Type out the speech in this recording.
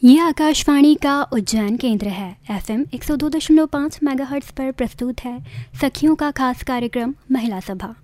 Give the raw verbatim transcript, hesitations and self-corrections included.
ये आकाशवाणी का उज्जैन केंद्र है। एफएम एक सौ दो दशमलव पाँच मेगाहर्ट्ज़ पर प्रस्तुत है सखियों का खास कार्यक्रम महिला सभा।